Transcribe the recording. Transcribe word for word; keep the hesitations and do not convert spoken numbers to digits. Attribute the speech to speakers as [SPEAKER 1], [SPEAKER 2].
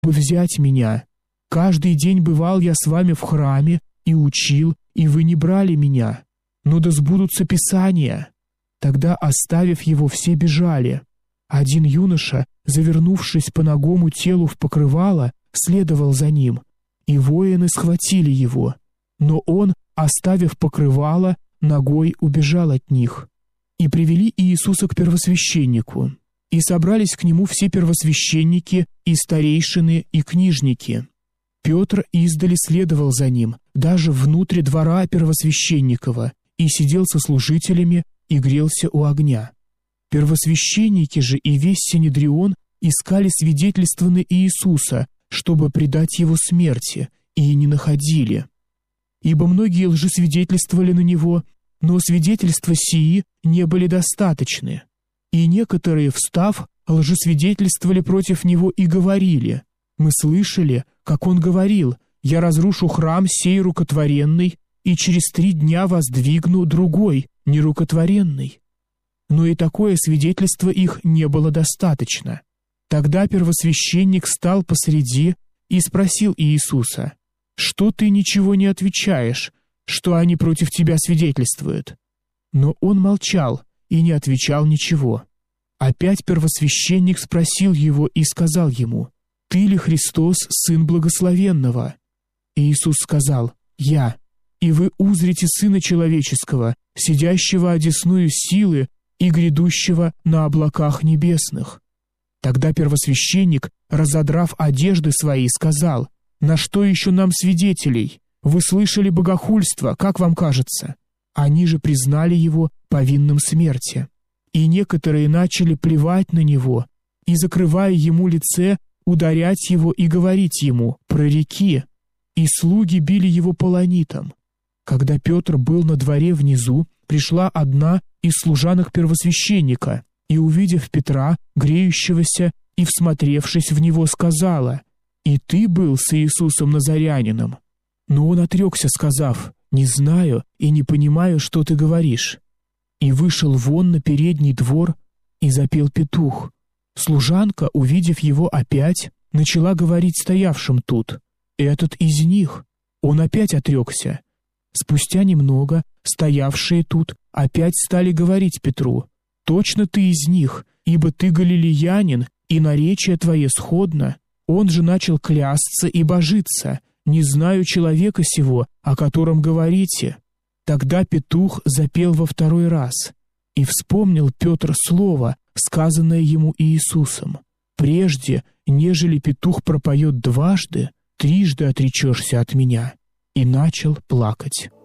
[SPEAKER 1] бы взять меня. Каждый день бывал я с вами в храме и учил, и вы не брали меня. Но да сбудутся Писания». Тогда, оставив его, все бежали. Один юноша, завернувшись по нагому телу в покрывало, следовал за ним, и воины схватили его. Но он, оставив покрывало, ногой убежал от них. И привели Иисуса к первосвященнику. И собрались к нему все первосвященники, и старейшины, и книжники. Петр издали следовал за ним, даже внутрь двора первосвященникова, и сидел со служителями, и грелся у огня. Первосвященники же и весь Синедрион искали свидетельства на Иисуса, чтобы предать его смерти, и не находили. Ибо многие лжесвидетельствовали на него, но свидетельства сии не были достаточны. И некоторые, встав, лжесвидетельствовали против него и говорили: «Мы слышали, как он говорил: я разрушу храм сей рукотворенный, и через три дня воздвигну другой, нерукотворенный». Но и такое свидетельство их не было достаточно. Тогда первосвященник стал посреди и спросил Иисуса: «Что ты ничего не отвечаешь, что они против тебя свидетельствуют?» Но он молчал и не отвечал ничего. Опять первосвященник спросил его и сказал ему: «Ты ли Христос, Сын Благословенного?» Иисус сказал: «Я, и вы узрите Сына Человеческого, сидящего одесную силы и грядущего на облаках небесных». Тогда первосвященник, разодрав одежды свои, сказал: «На что еще нам свидетелей? Вы слышали богохульство, как вам кажется?» Они же признали его повинным смерти. И некоторые начали плевать на него, и, закрывая ему лице, ударять его и говорить ему: «Прореки!» И слуги били его полонитом. Когда Петр был на дворе внизу, пришла одна из служанок первосвященника, и, увидев Петра, греющегося, и, всмотревшись в него, сказала: «И ты был с Иисусом Назарянином». Но он отрекся, сказав: «Не знаю и не понимаю, что ты говоришь». И вышел вон на передний двор, и запел петух. Служанка, увидев его опять, начала говорить стоявшим тут: «Этот из них». Он опять отрекся. Спустя немного стоявшие тут опять стали говорить Петру: «Точно ты из них, ибо ты галилеянин, и наречие твое сходно». Он же начал клясться и божиться: «Не знаю человека сего, о котором говорите». Тогда петух запел во второй раз, и вспомнил Петр слово, сказанное ему Иисусом: «Прежде, нежели петух пропоет дважды, трижды отречешься от меня». И начал плакать.